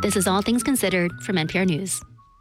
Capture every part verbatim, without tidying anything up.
This is All Things Considered from N P R News.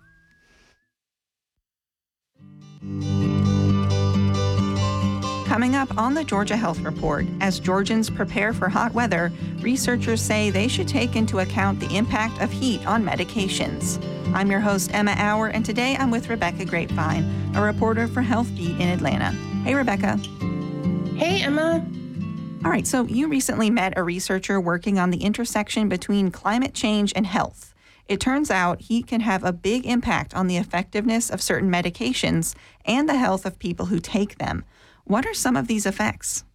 Coming up on the Georgia Health Report, as Georgians prepare for hot weather, researchers say they should take into account the impact of heat on medications. I'm your host, Emma Auer, and today I'm with Rebecca Grapevine, a reporter for Health Beat in Atlanta. Hey, Rebecca. Hey, Emma. All right, so you recently met a researcher working on the intersection between climate change and health. It turns out heat can have a big impact on the effectiveness of certain medications and the health of people who take them. What are some of these effects?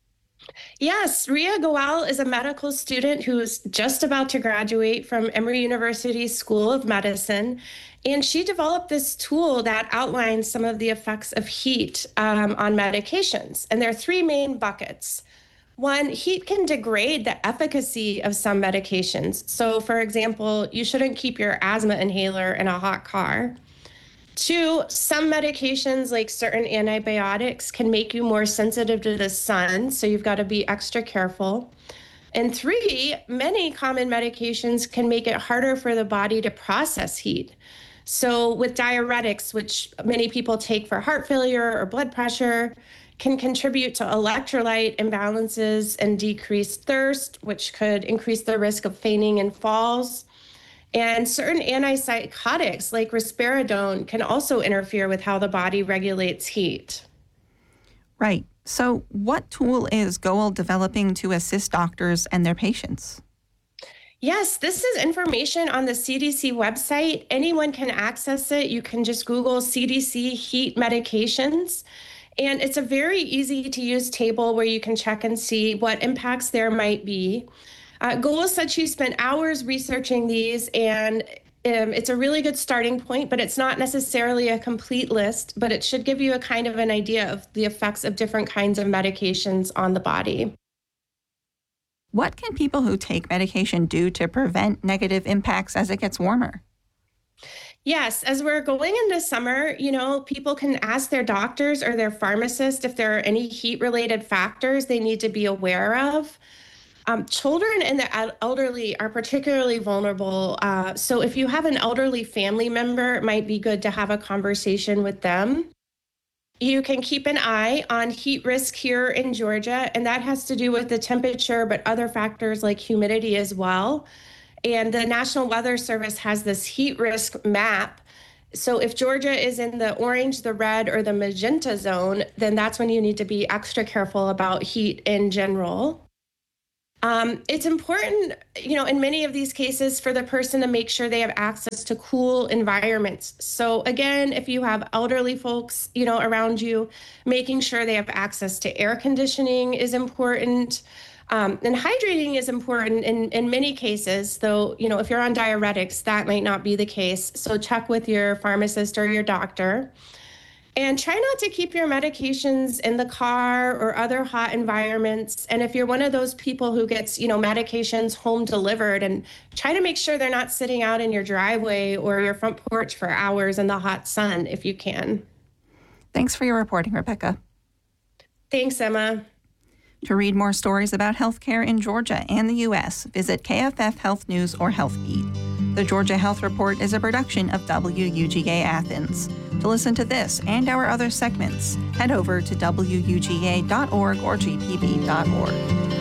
Yes, Ria Goel is a medical student who's just about to graduate from Emory University School of Medicine, and she developed this tool that outlines some of the effects of heat um, on medications. And there are three main buckets. One, heat can degrade the efficacy of some medications. So, for example, you shouldn't keep your asthma inhaler in a hot car. Two, some medications like certain antibiotics can make you more sensitive to the sun, so you've got to be extra careful. And three, many common medications can make it harder for the body to process heat. So with diuretics, which many people take for heart failure or blood pressure, can contribute to electrolyte imbalances and decreased thirst, which could increase the risk of fainting and falls. And certain antipsychotics like risperidone can also interfere with how the body regulates heat. Right. So what tool is Goel developing to assist doctors and their patients? Yes, this is information on the C D C website. Anyone can access it. You can just Google C D C heat medications. And it's a very easy to use table where you can check and see what impacts there might be. Uh, Goel said she spent hours researching these, and um, it's a really good starting point, but it's not necessarily a complete list, but it should give you a kind of an idea of the effects of different kinds of medications on the body. What can people who take medication do to prevent negative impacts as it gets warmer? Yes, as we're going into summer, you know, people can ask their doctors or their pharmacist if there are any heat-related factors they need to be aware of. Um, children and the elderly are particularly vulnerable. Uh, so if you have an elderly family member, it might be good to have a conversation with them. You can keep an eye on heat risk here in Georgia, and that has to do with the temperature, but other factors like humidity as well. And the National Weather Service has this heat risk map. So if Georgia is in the orange, the red, or the magenta zone, then that's when you need to be extra careful about heat in general. Um, it's important, you know, in many of these cases for the person to make sure they have access to cool environments. So again, if you have elderly folks, you know, around you, making sure they have access to air conditioning is important. Um, and hydrating is important in, in many cases, though, you know, if you're on diuretics, that might not be the case. So check with your pharmacist or your doctor. And try not to keep your medications in the car or other hot environments. And if you're one of those people who gets, you know, medications home delivered, and try to make sure they're not sitting out in your driveway or your front porch for hours in the hot sun if you can. Thanks for your reporting, Rebecca. Thanks, Emma. To read more stories about healthcare in Georgia and the U S, visit K F F Health News or Health Beat. The Georgia Health Report is a production of W U G A Athens. To listen to this and our other segments, head over to W U G A dot org or G P B dot org.